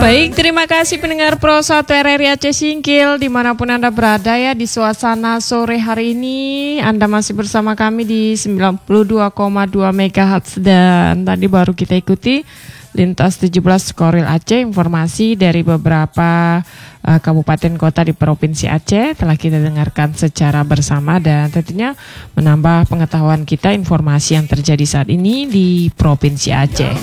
Baik, terima kasih pendengar Pro 1 RRI Aceh Singkil dimanapun Anda berada ya di suasana sore hari ini. Anda masih bersama kami di 92,2 MHz dan tadi baru kita ikuti Lintas 17 Koril Aceh, informasi dari beberapa kabupaten kota di Provinsi Aceh telah kita dengarkan secara bersama dan tentunya menambah pengetahuan kita informasi yang terjadi saat ini di Provinsi Aceh.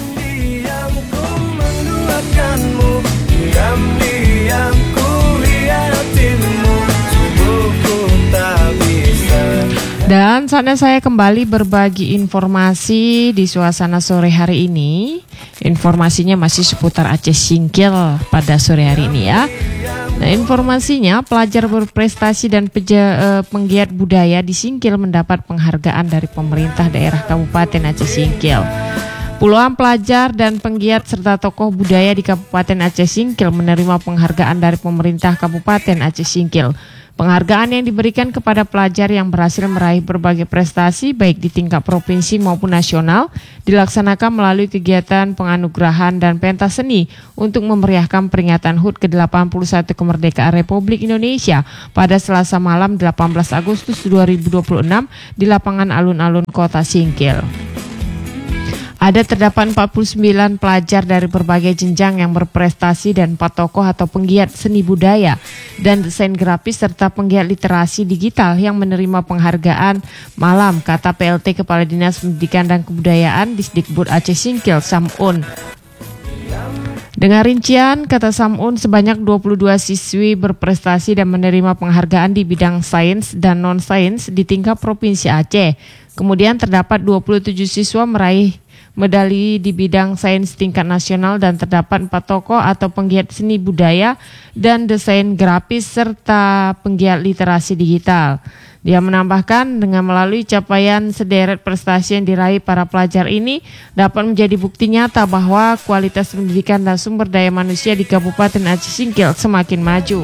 Dan saatnya saya kembali berbagi informasi di suasana sore hari ini. Informasinya masih seputar Aceh Singkil pada sore hari ini ya. Nah, informasinya pelajar berprestasi dan penggiat budaya di Singkil mendapat penghargaan dari pemerintah daerah Kabupaten Aceh Singkil. Puluhan pelajar dan penggiat serta tokoh budaya di Kabupaten Aceh Singkil menerima penghargaan dari pemerintah Kabupaten Aceh Singkil. Penghargaan yang diberikan kepada pelajar yang berhasil meraih berbagai prestasi baik di tingkat provinsi maupun nasional dilaksanakan melalui kegiatan penganugerahan dan pentas seni untuk memeriahkan peringatan HUT ke-81 kemerdekaan Republik Indonesia pada Selasa malam 18 Agustus 2026 di lapangan alun-alun Kota Singkil. Ada terdapat 49 pelajar dari berbagai jenjang yang berprestasi dan 4 tokoh atau penggiat seni budaya dan desain grafis serta penggiat literasi digital yang menerima penghargaan malam, kata PLT Kepala Dinas Pendidikan dan Kebudayaan Disdikbud Aceh Singkil, Samun. Dengan rincian, kata Samun, sebanyak 22 siswi berprestasi dan menerima penghargaan di bidang sains dan non-sains di tingkat Provinsi Aceh. Kemudian terdapat 27 siswa meraih medali di bidang sains tingkat nasional dan terdapat 4 tokoh atau penggiat seni budaya dan desain grafis serta penggiat literasi digital. Dia menambahkan dengan melalui capaian sederet prestasi yang diraih para pelajar ini dapat menjadi bukti nyata bahwa kualitas pendidikan dan sumber daya manusia di Kabupaten Aceh Singkil semakin maju.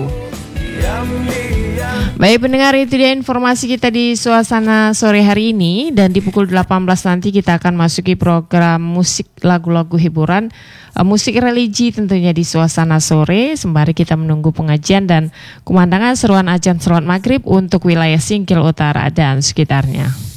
Baik pendengar, itu dia informasi kita di suasana sore hari ini dan di pukul 18 nanti kita akan masuki program musik lagu-lagu hiburan, musik religi tentunya di suasana sore sembari kita menunggu pengajian dan kumandangan seruan azan salat maghrib untuk wilayah Singkil Utara dan sekitarnya.